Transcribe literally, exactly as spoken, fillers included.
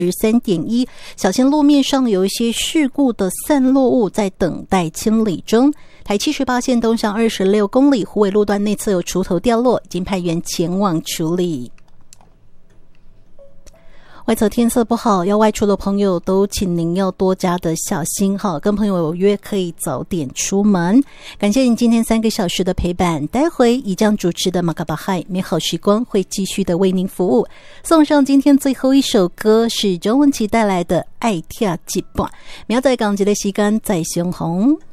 十三点一，小心路面上有一些事故的散落物在等待清理中。台七十八线东向二十六公里，虎尾路段内侧有锄头掉落，已经派员前往处理。外侧天色不好，要外出的朋友都请您要多加的小心哈，跟朋友有约可以早点出门。感谢您今天三个小时的陪伴，待会以这样主持的马卡巴嗨美好时光会继续的为您服务。送上今天最后一首歌是钟文琪带来的《爱跳一半》，明仔讲一个时间再相逢。